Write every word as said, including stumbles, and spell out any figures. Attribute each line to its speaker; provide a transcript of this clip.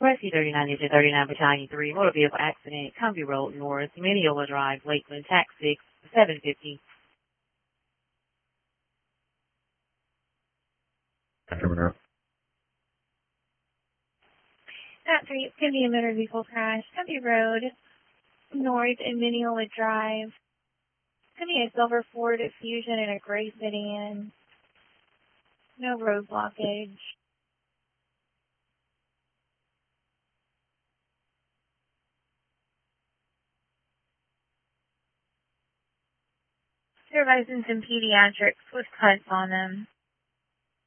Speaker 1: Rescue thirty-nine, Ninja thirty-nine, Battalion three, motor vehicle accident, Cumbie Road North, Mineola Drive, Lakeland, tax six, seven fifty.
Speaker 2: Coming up.
Speaker 3: At three, it's going to be a motor vehicle crash, Cumbie Road North and Mineola Drive. It's going to be a silver Ford Fusion and a gray sedan. No road blockage. Supervising some pediatrics with cuts on them.